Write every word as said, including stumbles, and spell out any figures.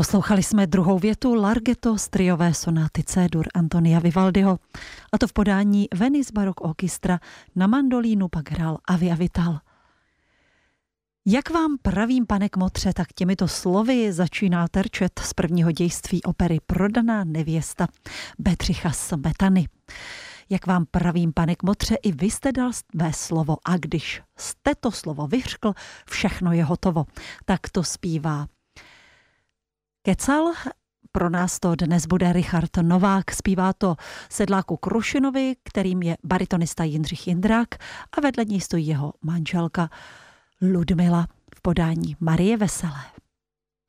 Poslouchali jsme druhou větu Larghetto z triové sonáty C-dur Antonia Vivaldiho, a to v podání Venice Baroque Orchestra. Na mandolínu pak hrál Avia Vital. Jak vám pravím, pane kmotře, tak těmito slovy začíná terčet z prvního dějství opery Prodaná nevěsta Bedřicha Smetany. Jak vám pravím, pane kmotře, i vy jste dal své slovo, a když jste to slovo vyřkl, všechno je hotovo. Tak to zpívá Kecal. Pro nás to dnes bude Richard Novák, zpívá to sedláku Krušinovi, kterým je baritonista Jindřich Jindrák, a vedle něj stojí jeho manželka Ludmila v podání Marie Veselé.